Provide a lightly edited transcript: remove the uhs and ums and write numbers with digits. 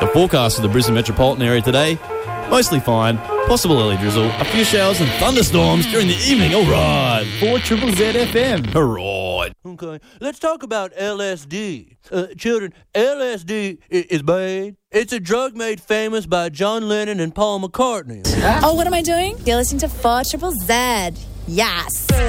The forecast for the Brisbane metropolitan area today, mostly fine, possible early drizzle, a few showers and thunderstorms during the evening. All right. 4 Triple Z FM. All right. Okay, let's talk about LSD. Children, LSD is bad. It's a drug made famous by John Lennon and Paul McCartney. Oh, what am I doing? You're listening to 4 Triple Z. Yes.